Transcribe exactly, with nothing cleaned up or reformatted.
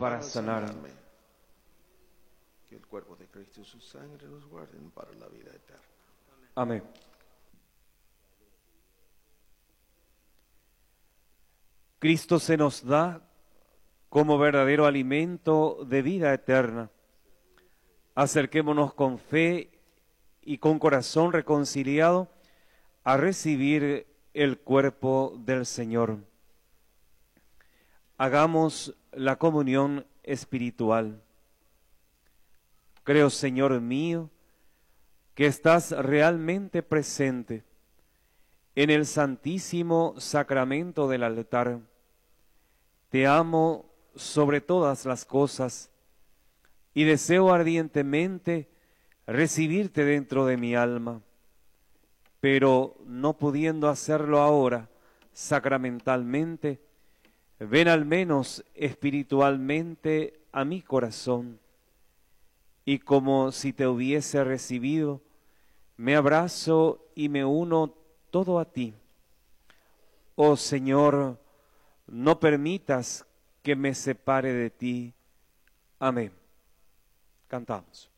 para sanarme. Que el cuerpo de Cristo y su sangre nos guarden para la vida eterna. Amén. Cristo se nos da como verdadero alimento de vida eterna. Acerquémonos con fe y con corazón reconciliado a recibir el cuerpo del Señor. Hagamos la comunión espiritual. Creo, Señor mío, que estás realmente presente en el santísimo sacramento del altar. Te amo sobre todas las cosas y deseo ardientemente recibirte dentro de mi alma, pero no pudiendo hacerlo ahora sacramentalmente, ven al menos espiritualmente a mi corazón, y como si te hubiese recibido, me abrazo y me uno todo a ti. Oh Señor, no permitas que me separe de ti. Amén. Cantamos.